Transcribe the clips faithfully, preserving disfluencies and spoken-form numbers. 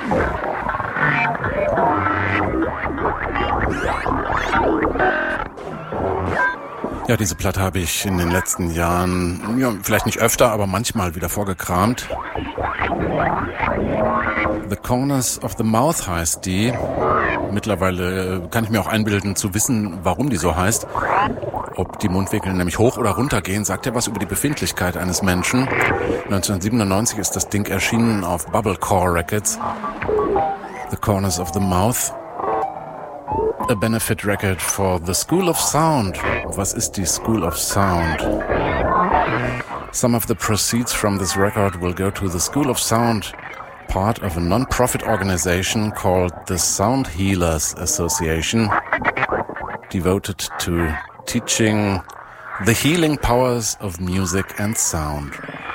Ja, diese Platte habe ich in den letzten Jahren, ja, vielleicht nicht öfter, aber manchmal wieder vorgekramt. The Corners of the Mouth heißt die. Mittlerweile kann ich mir auch einbilden zu wissen, warum die so heißt. Ob die Mundwinkel nämlich hoch oder runter gehen, sagt ja was über die Befindlichkeit eines Menschen. neunzehnhundertsiebenundneunzig ist das Ding erschienen auf Bubblecore Records. The Corners of the Mouth. A benefit record for the School of Sound. Was ist die School of Sound? Some of the proceeds from this record will go to the School of Sound, part of a non-profit organization called the Sound Healers Association, devoted to teaching the healing powers of music and sound.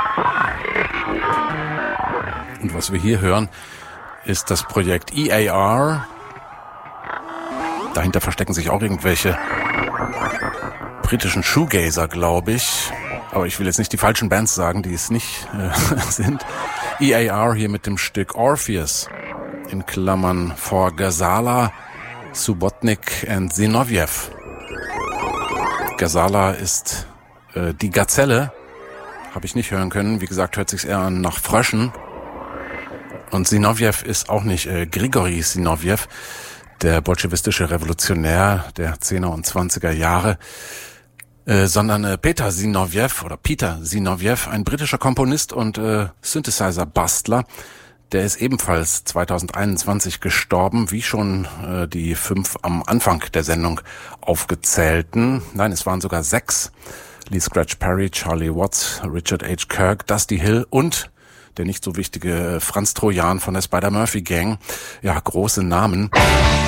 Und was wir hier hören, ist das Projekt E A R. Dahinter verstecken sich auch irgendwelche britischen Shoegazer, glaube ich. Aber ich will jetzt nicht die falschen Bands sagen, die es nicht äh, sind. E A R hier mit dem Stück Orpheus, in Klammern for Ghazala, Subotnik and Zinoviev. Ghazala ist äh, die Gazelle, habe ich nicht hören können. Wie gesagt, hört sich's eher an nach Fröschen. Und Zinoviev ist auch nicht äh, Grigori Zinoviev, der bolschewistische Revolutionär der zehner und zwanziger Jahre, äh, sondern äh, Peter Zinoviev oder Peter Zinoviev, ein britischer Komponist und äh, Synthesizer-Bastler. Der ist ebenfalls zweitausendeinundzwanzig gestorben, wie schon äh, die fünf am Anfang der Sendung aufgezählten. Nein, es waren sogar sechs. Lee Scratch Perry, Charlie Watts, Richard H. Kirk, Dusty Hill und der nicht so wichtige Franz Trojan von der Spider-Murphy Gang. Ja, große Namen.